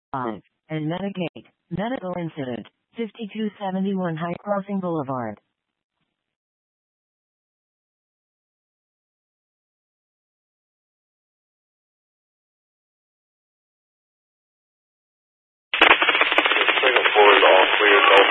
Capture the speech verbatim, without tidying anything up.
five. And Medigate. Medical incident. fifty-two seventy-one High Crossing Boulevard.